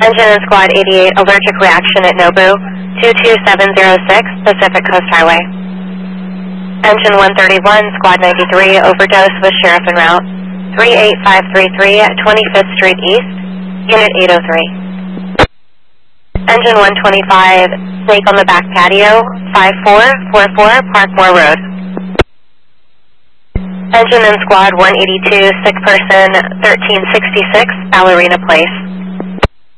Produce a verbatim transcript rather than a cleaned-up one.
Engine and Squad eighty-eight, allergic reaction at Nobu, two two seven zero six, Pacific Coast Highway. Engine one thirty-one, Squad ninety-three, overdose with sheriff en route, three eight five three three, twenty-fifth Street East, Unit eight oh three. Engine one twenty-five, snake on the back patio, five four four four, Parkmore Road. Engine and Squad one eighty-two, sick person, thirteen sixty-six, Ballerina Place.